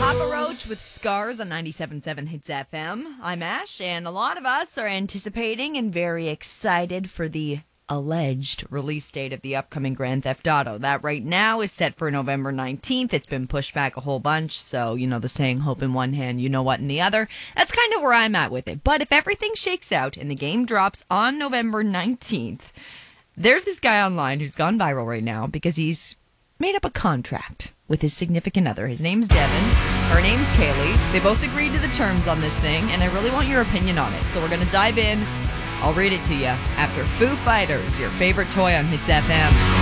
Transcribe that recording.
Papa Roach with Scars on 97.7 Hits FM. I'm Ash, and a lot of us are anticipating and very excited for the alleged release date of the upcoming Grand Theft Auto. That right now is set for November 19th. It's been pushed back a whole bunch, so, you know the saying, hope in one hand, you know what in the other. That's kind of where I'm at with it. But if everything shakes out and the game drops on November 19th, there's this guy online who's gone viral right now because he's made up a contract with his significant other. His name's Devin. Her name's Kaylee. They both agreed to the terms on this thing, and I really want your opinion on it. So we're going to dive in. I'll read it to you after Foo Fighters, your favorite toy on Hits FM.